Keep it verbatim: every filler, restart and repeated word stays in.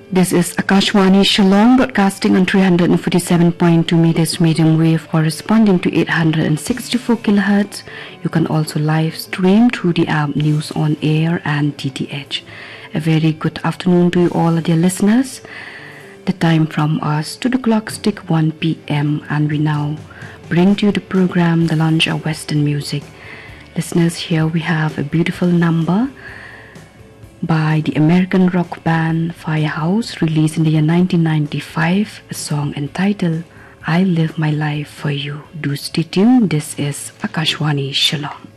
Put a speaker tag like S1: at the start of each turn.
S1: This is Akashwani Shillong broadcasting on three hundred forty-seven point two meters medium wave corresponding to eight hundred sixty-four kilohertz. You can also live stream through the app News on Air and D T H. A very good afternoon to you all, dear listeners. The time from us to the clock stick one p m and we now bring to you the program The Lunch of Western Music. Listeners, here we have a beautiful number by the American rock band Firehouse, released in the year nineteen ninety-five, a song entitled I Live My Life For You. Do stay tuned. This is Akashwani Shillong.